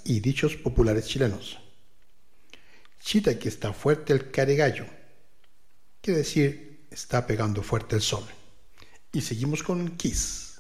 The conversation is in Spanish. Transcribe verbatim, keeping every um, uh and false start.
y dichos populares chilenos. Chita que está fuerte el caregallo, quiere decir está pegando fuerte el sol. Y seguimos con Kiss.